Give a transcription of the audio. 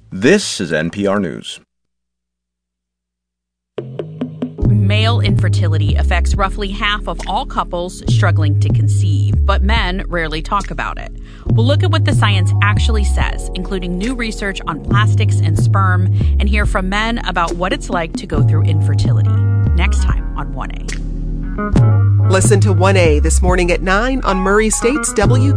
This is NPR News. Male infertility affects roughly half of all couples struggling to conceive, but men rarely talk about it. We'll look at what the science actually says, including new research on plastics and sperm, and hear from men about what it's like to go through infertility. Next time on 1A. Listen to 1A this morning at 9 on Murray State's